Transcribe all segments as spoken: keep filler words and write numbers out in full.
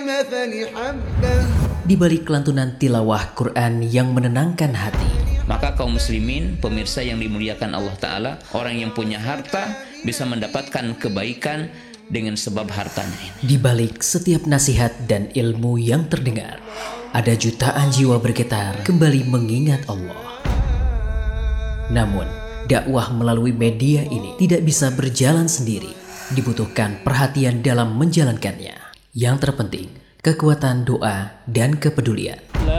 Di balik lantunan tilawah Quran yang menenangkan hati, maka kaum muslimin, pemirsa yang dimuliakan Allah Ta'ala, orang yang punya harta bisa mendapatkan kebaikan dengan sebab hartanya ini. Di balik setiap nasihat dan ilmu yang terdengar, ada jutaan jiwa bergetar kembali mengingat Allah. Namun, dakwah melalui media ini tidak bisa berjalan sendiri. Dibutuhkan perhatian dalam menjalankannya. Yang terpenting, kekuatan doa dan kepedulian.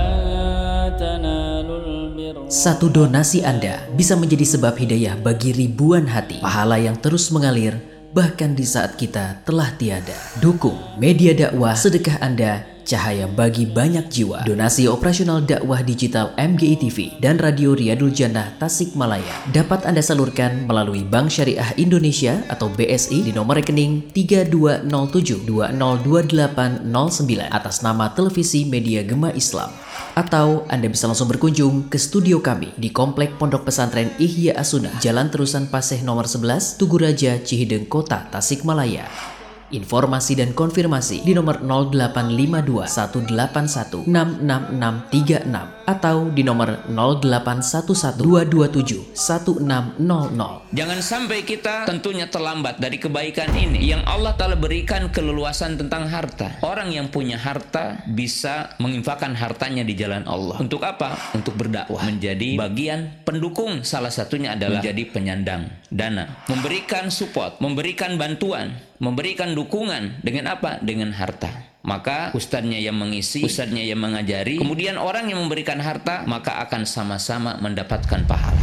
Satu donasi Anda bisa menjadi sebab hidayah bagi ribuan hati. Pahala yang terus mengalir bahkan di saat kita telah tiada. Dukung media dakwah, sedekah Anda cahaya bagi banyak jiwa. Donasi operasional dakwah digital M G I T V dan Radio Riyadul Jannah Tasikmalaya dapat Anda salurkan melalui Bank Syariah Indonesia atau B S I di nomor rekening tiga dua nol tujuh dua nol dua delapan nol sembilan atas nama Televisi Media Gema Islam. Atau Anda bisa langsung berkunjung ke studio kami di Komplek Pondok Pesantren Ihya As-Sunnah, Jalan Terusan Paseh nomor sebelas, Tugu Raja, Cihideng Kota, Tasikmalaya. Informasi dan konfirmasi di nomor nol delapan lima dua satu delapan satu enam enam enam tiga enam atau di nomor nol delapan satu satu dua dua tujuh satu enam nol nol. Jangan sampai kita tentunya terlambat dari kebaikan ini yang Allah Ta'ala berikan keleluasan tentang harta. Orang yang punya harta bisa menginfakkan hartanya di jalan Allah. Untuk apa? Untuk berdakwah. Menjadi bagian pendukung, salah satunya adalah menjadi penyandang dana. Memberikan support, memberikan bantuan, memberikan dukungan dengan apa? Dengan harta. Maka ustadznya yang mengisi, ustadznya yang mengajari, kemudian orang yang memberikan harta, maka akan sama-sama mendapatkan pahala.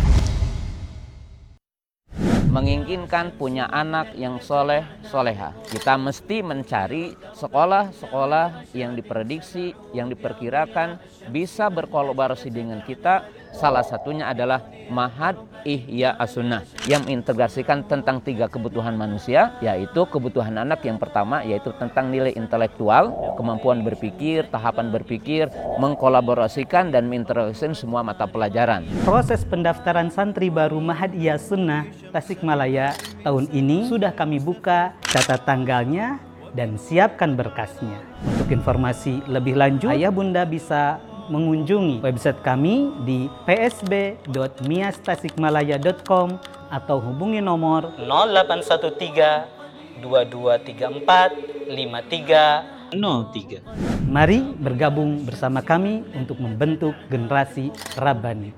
Menginginkan punya anak yang soleh, soleha. Kita mesti mencari sekolah-sekolah yang diprediksi, yang diperkirakan bisa berkolaborasi dengan kita. Salah satunya adalah Ma'had Ihya As-Sunnah yang mengintegrasikan tentang tiga kebutuhan manusia, yaitu kebutuhan anak yang pertama yaitu tentang nilai intelektual, kemampuan berpikir, tahapan berpikir, mengkolaborasikan dan mengintegrasikan semua mata pelajaran. Proses pendaftaran santri baru Ma'had Ihya As-Sunnah Tasikmalaya tahun ini sudah kami buka, catat tanggalnya dan siapkan berkasnya. Untuk informasi lebih lanjut, ayah bunda bisa mengunjungi website kami di p s b dot mias tasikmalaya dot com atau hubungi nomor nol delapan satu tiga dua dua tiga empat lima tiga nol tiga. Mari bergabung bersama kami untuk membentuk generasi Rabbani.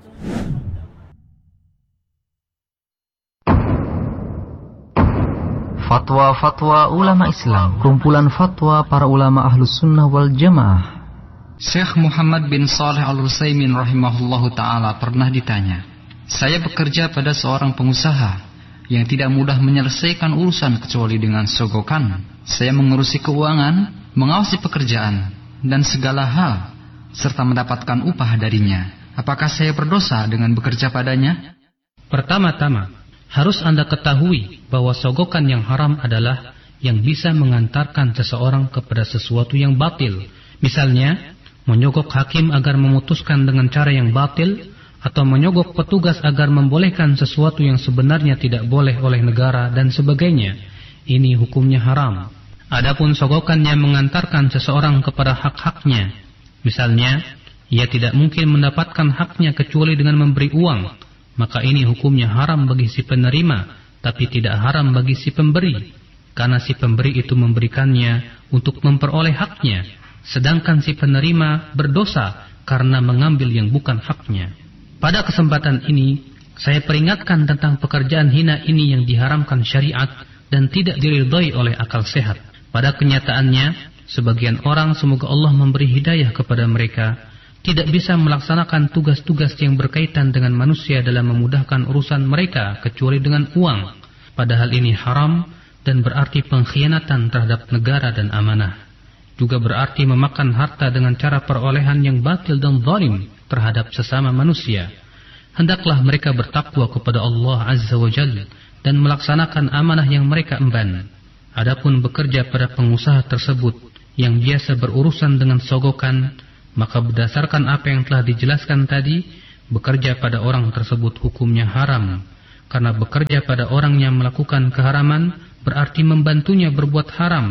Fatwa-fatwa ulama Islam, kumpulan fatwa para ulama Ahlus Sunnah wal Jamaah. Syekh Muhammad bin Shalih Al-Utsaimin rahimahullahu ta'ala pernah ditanya, saya bekerja pada seorang pengusaha yang tidak mudah menyelesaikan urusan kecuali dengan sogokan. Saya mengurusi keuangan, mengawasi pekerjaan, dan segala hal, serta mendapatkan upah darinya. Apakah saya berdosa dengan bekerja padanya? Pertama-tama, harus Anda ketahui bahwa sogokan yang haram adalah yang bisa mengantarkan seseorang kepada sesuatu yang batil. Misalnya, menyogok hakim agar memutuskan dengan cara yang batil, atau menyogok petugas agar membolehkan sesuatu yang sebenarnya tidak boleh oleh negara dan sebagainya. Ini hukumnya haram. Adapun sogokan yang mengantarkan seseorang kepada hak-haknya, misalnya, ia tidak mungkin mendapatkan haknya kecuali dengan memberi uang, maka ini hukumnya haram bagi si penerima, tapi tidak haram bagi si pemberi, karena si pemberi itu memberikannya untuk memperoleh haknya, sedangkan si penerima berdosa karena mengambil yang bukan haknya. Pada kesempatan ini, saya peringatkan tentang pekerjaan hina ini yang diharamkan syariat dan tidak diridhai oleh akal sehat. Pada kenyataannya, sebagian orang, semoga Allah memberi hidayah kepada mereka, tidak bisa melaksanakan tugas-tugas yang berkaitan dengan manusia dalam memudahkan urusan mereka kecuali dengan uang. Padahal ini haram dan berarti pengkhianatan terhadap negara dan amanah. Juga berarti memakan harta dengan cara perolehan yang batil dan zalim terhadap sesama manusia. Hendaklah mereka bertakwa kepada Allah Azza wa Jalla dan melaksanakan amanah yang mereka emban. Adapun bekerja pada pengusaha tersebut yang biasa berurusan dengan sogokan, maka berdasarkan apa yang telah dijelaskan tadi, bekerja pada orang tersebut hukumnya haram. Karena bekerja pada orang yang melakukan keharaman berarti membantunya berbuat haram,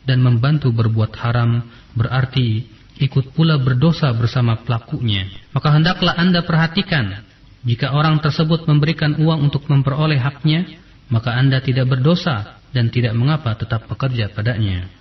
dan membantu berbuat haram berarti ikut pula berdosa bersama pelakunya. Maka hendaklah Anda perhatikan, jika orang tersebut memberikan uang untuk memperoleh haknya, maka Anda tidak berdosa dan tidak mengapa tetap bekerja padanya.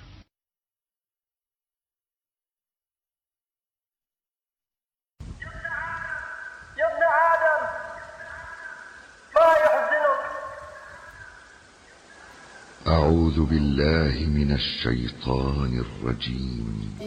أعوذ بالله من الشيطان الرجيم